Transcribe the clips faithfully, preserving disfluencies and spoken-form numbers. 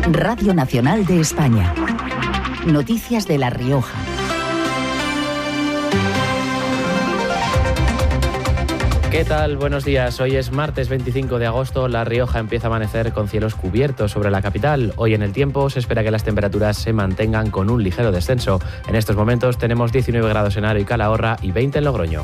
Radio Nacional de España. Noticias de La Rioja. ¿Qué tal? Buenos días. Hoy es martes veinticinco de agosto. La Rioja empieza a amanecer con cielos cubiertos sobre la capital. Hoy en el tiempo se espera que las temperaturas se mantengan con un ligero descenso. En estos momentos tenemos diecinueve grados en Haro y Calahorra y veinte en Logroño.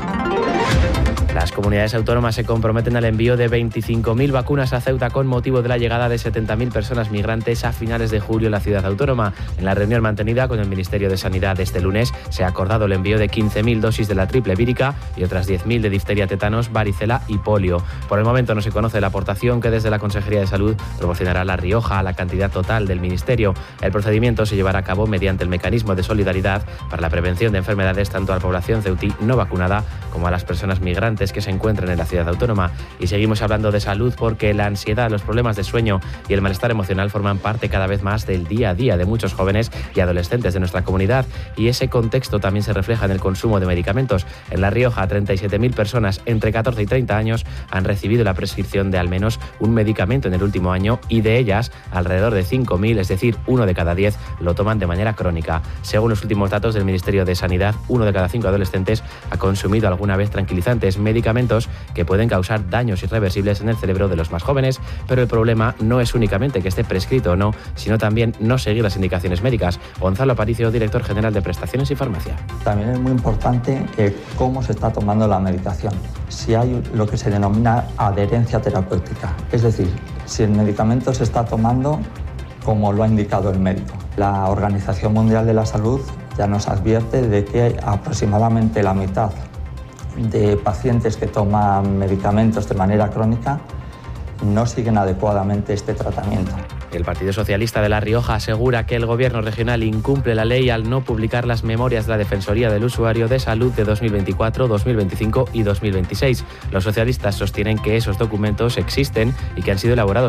Las comunidades autónomas se comprometen al envío de veinticinco mil vacunas a Ceuta con motivo de la llegada de setenta mil personas migrantes a finales de julio en la ciudad autónoma. En la reunión mantenida con el Ministerio de Sanidad este lunes se ha acordado el envío de quince mil dosis de la triple vírica y otras diez mil de difteria, tétanos, varicela y polio. Por el momento no se conoce la aportación que desde la Consejería de Salud proporcionará La Rioja a la cantidad total del Ministerio. El procedimiento se llevará a cabo mediante el mecanismo de solidaridad para la prevención de enfermedades tanto a la población ceutí no vacunada como a las personas migrantes que se encuentran en la ciudad autónoma. Y seguimos hablando de salud porque la ansiedad, los problemas de sueño y el malestar emocional forman parte cada vez más del día a día de muchos jóvenes y adolescentes de nuestra comunidad, y ese contexto también se refleja en el consumo de medicamentos. En La Rioja, treinta y siete mil personas entre catorce y treinta años han recibido la prescripción de al menos un medicamento en el último año, y de ellas alrededor de cinco mil, es decir, uno de cada diez, lo toman de manera crónica. Según los últimos datos del Ministerio de Sanidad, uno de cada cinco adolescentes ha consumido alguna vez tranquilizantes, medicamentos que pueden causar daños irreversibles en el cerebro de los más jóvenes, pero el problema no es únicamente que esté prescrito o no, sino también no seguir las indicaciones médicas. Gonzalo Aparicio, director general de Prestaciones y Farmacia. También es muy importante eh, cómo se está tomando la medicación, si hay lo que se denomina adherencia terapéutica, es decir, si el medicamento se está tomando como lo ha indicado el médico. La Organización Mundial de la Salud ya nos advierte de que aproximadamente la mitad de pacientes que toman medicamentos de manera crónica no siguen adecuadamente este tratamiento. El Partido Socialista de La Rioja asegura que el Gobierno regional incumple la ley al no publicar las memorias de la Defensoría del Usuario de Salud de dos mil veinticuatro, dos mil veinticinco y dos mil veintiséis. Los socialistas sostienen que esos documentos existen y que han sido elaborados